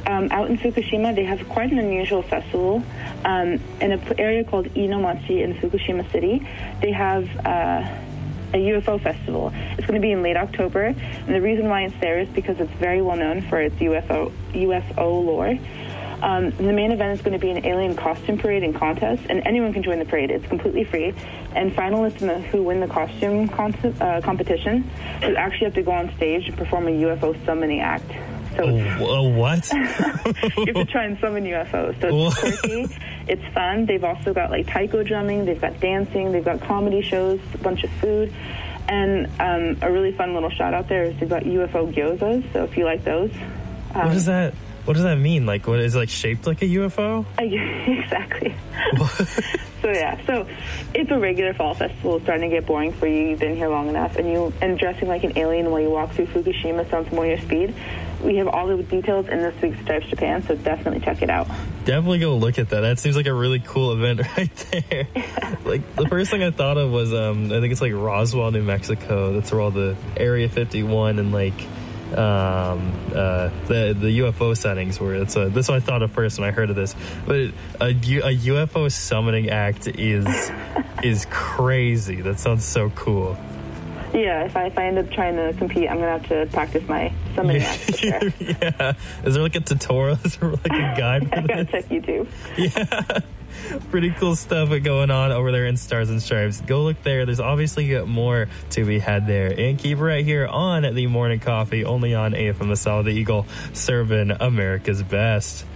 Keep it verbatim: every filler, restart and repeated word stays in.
Um, out in Fukushima, they have quite an unusual festival. Um, in an area called Inomachi in Fukushima City, they have uh, a U F O festival. It's going to be in late October, and the reason why it's there is because it's very well known for its U F O U F O lore. Um, the main event is going to be an alien costume parade and contest, and anyone can join the parade. It's completely free. And finalists in the, who win the costume con- uh, competition will actually have to go on stage and perform a U F O summoning act. So oh, what? You have to try and summon U F Os. So it's quirky, it's fun. They've also got like taiko drumming, they've got dancing, they've got comedy shows, a bunch of food. And um, a really fun little shout out there is they've got U F O gyozas, so if you like those. Um, what is that? What does that mean? Like, what is it, like shaped like a U F O? Exactly. So yeah, so if a regular fall festival is starting to get boring for you, you've been here long enough, and you and dressing like an alien while you walk through Fukushima sounds more your speed, we have all the details in this week's Stripes Japan, so definitely check it out. Definitely go look at that. That seems like a really cool event right there. Yeah. Like, the first thing I thought of was, um, I think it's like Roswell, New Mexico. That's where all the Area fifty-one and like um uh the the U F O sightings were. It's a, that's what I thought of first when I heard of this. But a, a U F O summoning act is is crazy. That sounds so cool. Yeah, if I, if I end up trying to compete, I'm gonna have to practice my summoning act for sure. Yeah. Is there like a tutorial? Is there like a guide for I gotta check YouTube. Yeah. Pretty cool stuff going on over there in Stars and Stripes. Go look there. There's obviously more to be had there. And keep it right here on The Morning Coffee, only on A F M The Solid Eagle, serving America's best.